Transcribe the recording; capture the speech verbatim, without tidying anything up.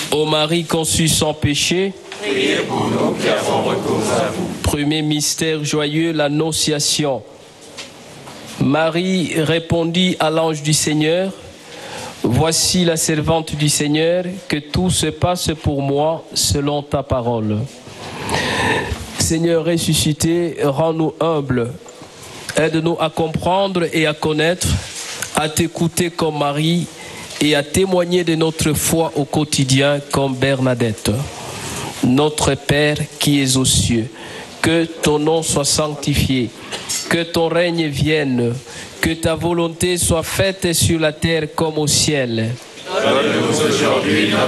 Ô Marie conçue sans péché, priez pour nous qui avons recours à vous. Premier mystère joyeux, l'Annonciation. Marie répondit à l'ange du Seigneur, « Voici la servante du Seigneur, que tout se passe pour moi selon ta parole. » Seigneur ressuscité, rends-nous humbles. Aide-nous à comprendre et à connaître, à t'écouter comme Marie et à témoigner de notre foi au quotidien comme Bernadette. Notre Père qui es aux cieux, que ton nom soit sanctifié, que ton règne vienne, que ta volonté soit faite sur la terre comme au ciel. Donne-nous aujourd'hui notre